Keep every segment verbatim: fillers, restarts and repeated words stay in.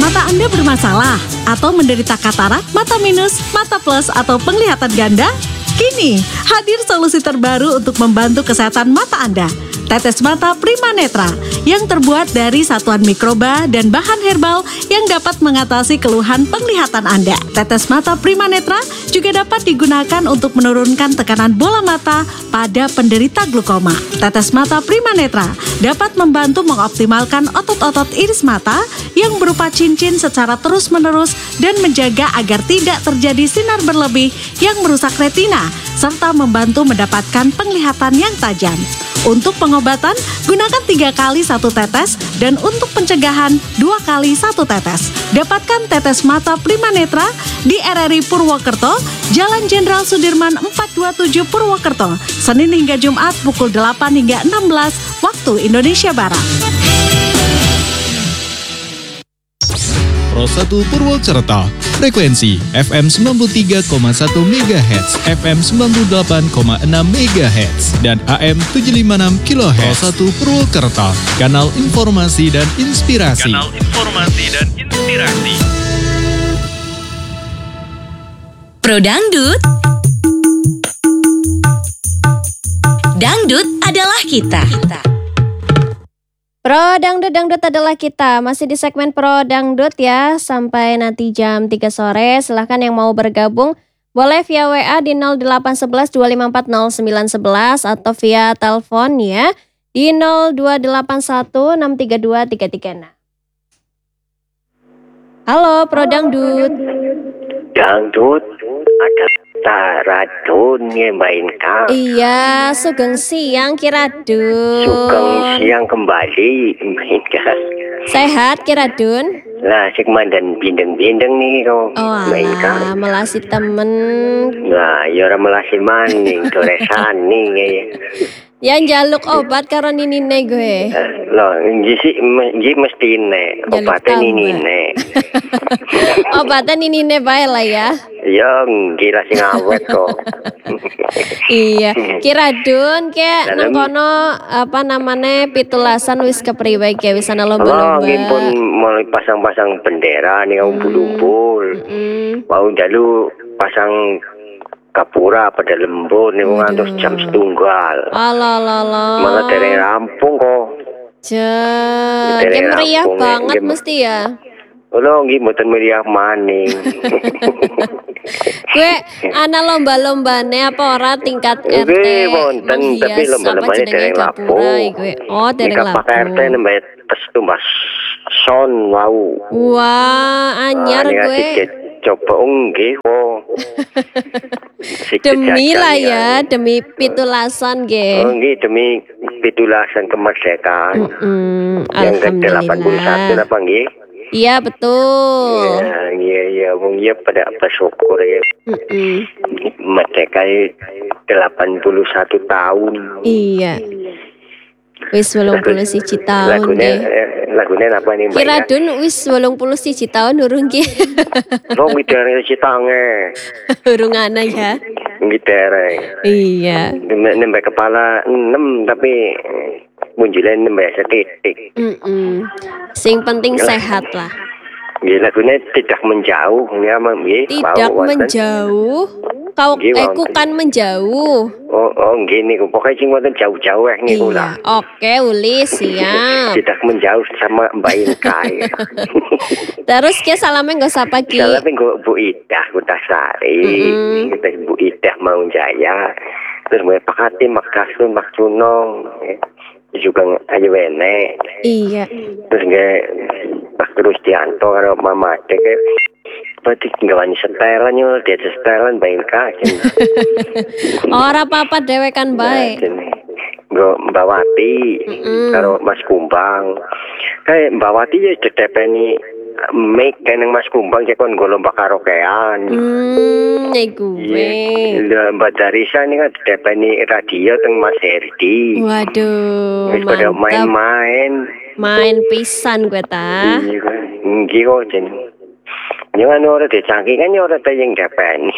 Mata Anda bermasalah atau menderita katarak, mata minus, mata plus, atau penglihatan ganda? Kini, hadir solusi terbaru untuk membantu kesehatan mata Anda. Tetes mata Prima Netra yang terbuat dari satuan mikroba dan bahan herbal yang dapat mengatasi keluhan penglihatan Anda. Tetes mata Prima Netra juga dapat digunakan untuk menurunkan tekanan bola mata pada penderita glaukoma. Tetes mata Prima Netra dapat membantu mengoptimalkan otot-otot iris mata yang berupa cincin secara terus-menerus dan menjaga agar tidak terjadi sinar berlebih yang merusak retina serta membantu mendapatkan penglihatan yang tajam. Untuk pengobatan, gunakan tiga kali satu tetes dan untuk pencegahan dua kali satu tetes. Dapatkan tetes mata Prima Netra di R R I Purwokerto, Jalan Jenderal Sudirman empat dua tujuh Purwokerto, Senin hingga Jumat pukul delapan hingga enam belas waktu Indonesia Barat. Pro satu Purwokerto, frekuensi F M sembilan puluh tiga koma satu megahertz, F M sembilan puluh delapan koma enam megahertz, dan A M tujuh ratus lima puluh enam kilohertz. Pro satu Purwokerto, kanal informasi dan inspirasi. Kanal informasi dan inspirasi. Pro Dangdut. Dangdut adalah kita. Pro Dangdut, Dangdut adalah kita. Masih di segmen Pro Dangdut ya, sampai nanti jam tiga sore. Silahkan yang mau bergabung, boleh via W A di nol delapan satu satu dua lima empat nol sembilan satu satu atau via telepon ya di nol dua delapan satu enam tiga dua tiga tiga enam. Halo Pro Dangdut. Dangdut, ada taradunnya main kak. Iya, sugeng siang Kiradun. Sugeng siang kembali main kak. Sehat Kiradun? Lah, sik mandan bindeng-bindeng nih kau Oh main kak. alah, melasi temen. Nah, ya orang melasi maning, toresan nih ya. Yang jaluk obat karo ninine gue. Loh, ini sih ini mesti ne, obatnya ini ne. Obatnya ninine bae lah ya. Ya, gila sing awet kok. Iya, Kiradun kayak nang kono apa namanya pitulasan wis kepriwe ge wis ana Oh, lomba-lomba. nggih pun mulai pasang-pasang bendera nih kaum bulumbul. Mm. Mau dalu pasang kapura pada lembur nih ngantos jam setunggal. Alah alah alah. Malah dereng rampung kok. Jan, Dereng kayak meriah rampung, banget nggih. mesti ya. Lho nggih mboten meriah maning. Gue ana lomba-lombane apa ora tingkat R T Nggih, wonten, tapi menghias lomba-lombanya apa jenenge dereng gapura lampung. gue. Oh, dereng Nika Pak R T lampung. nembak tes tumbas son wau. Wah, anyar Ah, nika gue. sikit coba nggih kok. Sikit Demi jajan lah nih, ya, demi pitulasan Oh ge. nggih demi pitulasan kemerdekaan Mm, yang ke delapan puluh satu alhamdulillah. apa nggih? Iya betul. Ya, iya iya wong iya pada bersyukur ya. Mm-mm. Merdeka delapan puluh satu tahun. Iya. Wis wolung puluh siji tahun Lagunya deh. eh, lagunya apa nih Mbak? Kiradun wis wolung puluh siji tahun urung ki. Oh ngidere citange. Urung ana ya. Ngidere. Iya. Nembak kepala enam tapi munculnya nembak setitik. Mm-mm. Sing penting sehat lah. Nggih lagunya tidak menjauh ya Mang nggih. Tidak Wau, wonten. menjauh. Kau Nggih, eh wonten. kan menjauh. Oh oh nggih niku pokoke sing wonten jauh-jauh eh niku lah. Iya. Oke, Uli siap. Tidak menjauh sama Mbak Inka ya. Terus ki salamnya nggak sapa ki. Salah minggu Bu Idah Kutasari, Mm-mm. kita Bu Idah mau jaya, terus mulai Pak Hatim, Mak Kasun, Mak Cunong, ya. Juga Ayu Wene, Iya. terus nggak Pak Rustianto karo Mama Ade kayak berarti nggak wani setelan nyul, dia setelan bayin kaki. Ora apa-apa dhewe kan baik. Nggak Mbak Wati, Mm-mm. karo Mas Kumbang, kayak Mbak Wati ya didepeni make keneng Mas Kumbang cek kon golomba karaokean. Hmm, nek gue. Iya, Mbak Darisa ini kan didepeni radio teng Mas Herdi. Waduh, Wis pada mantap. main-main. Main pisan gue ta. Iya kan. Nggih kok jen. Jangan orang dicangking kan orang teh yang depeni.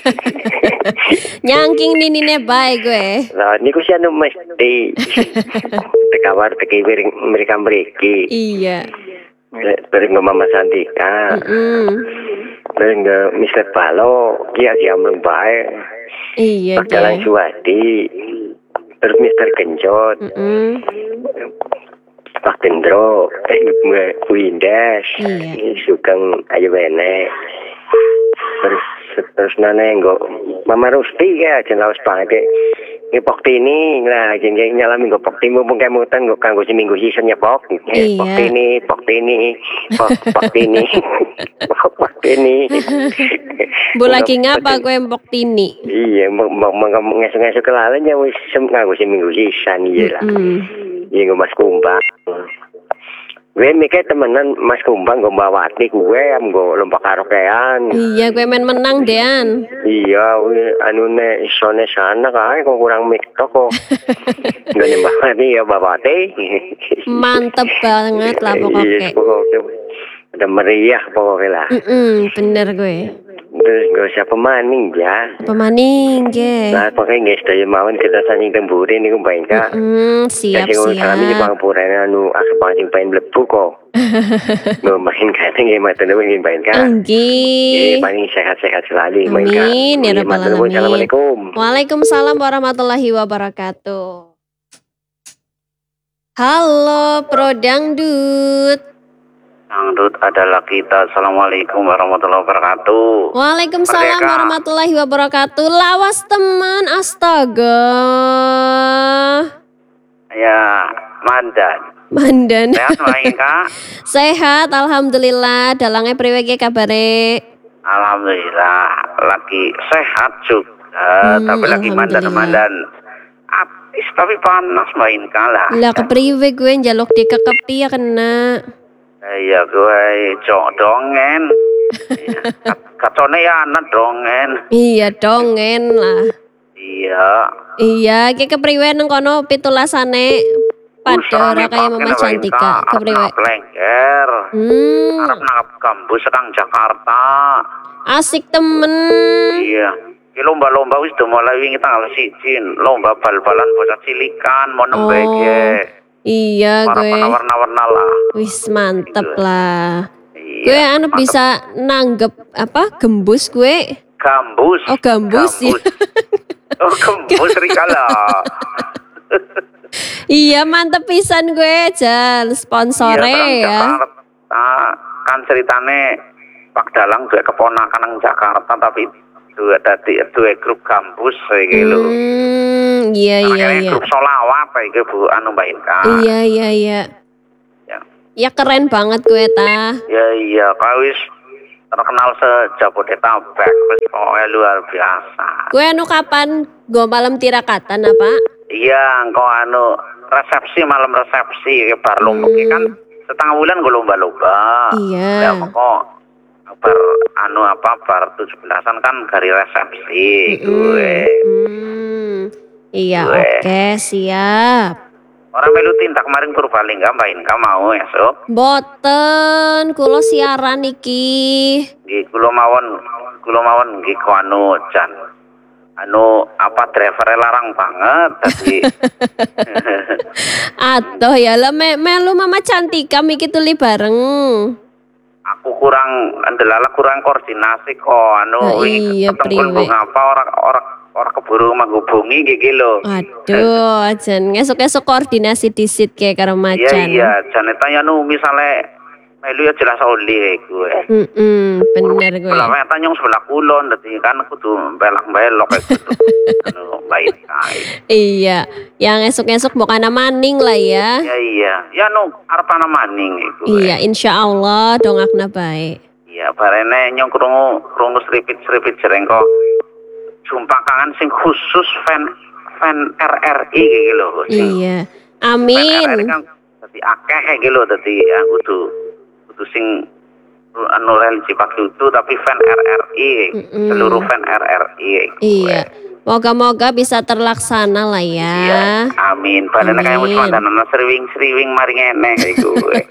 Nyangking ninine bae gue. Lah niku sih anu mesti. Tekawar teki mereka mriki. Iya. bareng ke Mama Santika. Mm-mm. Bareng ke mister Balo, dia diamleng bae. Iya, Pak Dalang Ge. Suwadi. Terus mister Genjot. Mm-mm. Pak Gendro, eh Bu Indah, Iya. Sugeng Ayu Wene. Terus terus nane nggo Mama Rusti ya jelas banget. Nggih pokti ini lah jeneng nyalami nggo pokti mumpung kemutan nggo kanggo seminggu season ya pok. Iya. Pokti ini, pokti ini, pok pokti ini. Pokti ini. Bu lagi ngapa gue empok tini? Iya, mau ngesuk-ngesuk kelalanya wis nganggo seminggu season iya lah. Mm. Iya nggo Mas Kumbang. Gue mikir temenan Mas Kumbang gue bawati gue am gue lomba karaokean. Iya, gue main menang dean. Iya, gue anu ne isone sana kae kok kurang mik kok. Gak nyembah nih ya bawati. Mantep banget lah Iya, pokoknya. pokoknya udah meriah pokoknya lah. Mm-mm, bener gue. Terus gak usah pemaning ya. Pemaning, Ge. Nah, pokoknya guys, dari mawon kita saling temburin nih kumpain kak. Mm, siap, Kasi kami siap. bang puran anu aku pancing pain mlebu kok. Mau main kadang ya mata nuwun nggih main kak. Anggi. Eh paling sehat-sehat selalu main kak. Amin, ya rabbal Matur nuwun, alamin. Assalamualaikum. Waalaikumsalam warahmatullahi wabarakatuh. Halo, Pro Dangdut. Dangdut adalah kita. Assalamualaikum warahmatullahi wabarakatuh. Waalaikumsalam Merdeka. warahmatullahi wabarakatuh. Lawas teman, astaga. Ya, mandan. Mandan. Sehat main kak? Sehat, alhamdulillah. Dalangnya priwe ge kabare? Alhamdulillah, lagi sehat juga. Hmm, tapi lagi alhamdulillah. mandan-mandan. Apis tapi panas main kalah. Lah kepriwe gue njaluk dikekepi ya kena. Iya gue cok dongen. Iya, kat- Katone ya anak dongen. Iya dongen lah. Iya. Iya, ki kepriwe nang kono pitulasane padha ora kaya Mama Cantika. Kepriwe? Lengger. Hmm, Arep nangkap gambus sekang Jakarta. asik temen. Iya. Ki lomba-lomba wis do mulai wingi tanggal siji. Lomba bal-balan bocah cilikan mau nembe Oh, ge. iya gue. Warna-warna lah. Wis mantep lah. Iya. Gue anu mantep. bisa nanggep apa gembus gue. Gambus. Oh, gambus, ya. Oh, gambus rikala. Iya mantep pisan gue Jan sponsore Iya, ya. Jakarta. Kan ceritane Pak Dalang duwe keponakan nang Jakarta tapi duwe dadi duwe grup gambus iki lho. Hmm, iya iya Akhirnya iya. grup solawat iki Bu anu Mbak Inka. Iya iya iya. Ya. Ya keren banget gue ta. Ya iya, kau wis terkenal se-Jabodetabek, wis pokoknya luar biasa. Gue anu kapan gue malam tirakatan apa? Iya, engkau anu resepsi malam resepsi kayak bar lomba Hmm. kan setengah bulan gue lomba-lomba. Iya. Ya kok bar anu apa bar tujuh belasan kan hari resepsi gue. Hmm. Iya Gue. oke siap. Orang melu tindak kemarin Purbalingga Mbak Inka mau esok. Boten kulo siaran iki. Nggih kula mawon kula mawon nggih ku anu jan. Anu apa drivernya larang banget tadi. Aduh ya lah me melu Mama Cantika miki tuli bareng. Aku kurang ndelala kurang koordinasi kok anu Nah, wingi iya, ketemu priwe. ngapa ora ora ora keburu menghubungi iki lho. Aduh, Jan esuk-esuk koordinasi disit kayak karo Iya macan. iya, jane tanya nu misale melu ya jelas oli gue. Mm bener gue. Sebelah wetan yang sebelah kulon dadi kan kudu belak-belok kayak gitu. Anu baik kae. Iya, yang esuk-esuk bukan maning lah ya. Ya iya, ya nu arep ana maning iku. Iya, insya Allah dongakna baik. Iya, barene nyong krungu krungu sripit-sripit jereng kok. Jumpa kangen sing khusus fan fan R R I iki lho. Sing Iya, fan R R I amin. kan dadi akeh iki lho dadi ya kudu kudu sing anu religi Pakutu tapi fan R R I Mm-mm. seluruh fan R R I. Iya, moga-moga bisa terlaksana lah ya. Iya, amin. Barene kaya wis Amin. mandanana sriwing-sriwing mari ngene iku.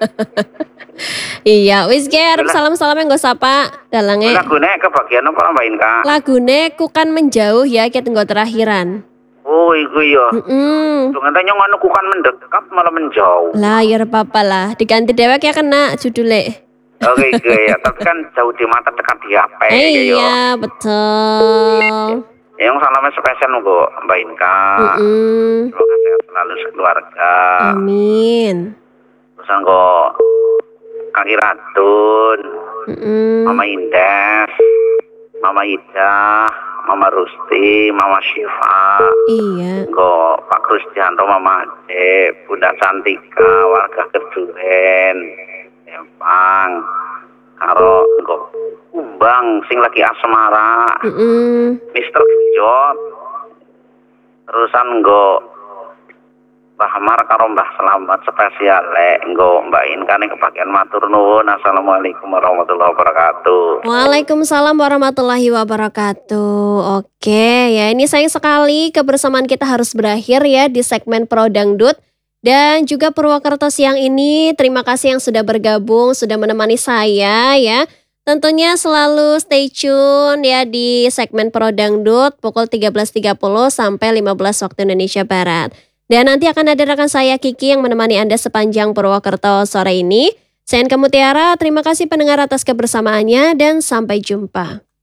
Iya, wis ge arep salam-salam nggo sapa dalange. Lagune kebagian apa Mbak Inka? Lagune ku kan menjauh ya ket nggo terakhiran. Oh, iku ya. Mm. Dengan tanya ngono ku kan mendekat malah menjauh. Lah ya apa-apa lah, diganti dewek ya kena judule. Oke, oke ya. Tapi kan jauh di mata dekat di H P. Eh, kayak yo. iya, betul. Yang salamnya spesial nunggu Mbak Inka. Mm-mm. Semoga sehat selalu sekeluarga. Amin. Terus kok Kaki Ratun, Mm-mm. Mama Indah, Mama Ida, Mama Rusti, Mama Syifa, Iya. Go Pak Kristianto, Mama Ade, Bunda Cantika, warga Keduren, Empang, karo go Umbang sing lagi asmara, Mm-mm. Mister Genjot, terusan go Mbah Mar karo Mbah Selamat spesial le, go Mbak Inka ning kebagian matur nuwun. Assalamualaikum warahmatullahi wabarakatuh. Waalaikumsalam warahmatullahi wabarakatuh. Oke, ya ini sayang sekali kebersamaan kita harus berakhir ya di segmen Pro Dangdut. Dan juga Purwokerto siang ini, terima kasih yang sudah bergabung, sudah menemani saya ya. Tentunya selalu stay tune ya di segmen Pro Dangdut pukul tiga belas tiga puluh sampai lima belas waktu Indonesia Barat. Dan nanti akan ada rekan saya Kiki yang menemani Anda sepanjang Purwokerto sore ini. Saya Inka Mutiara, terima kasih pendengar atas kebersamaannya dan sampai jumpa.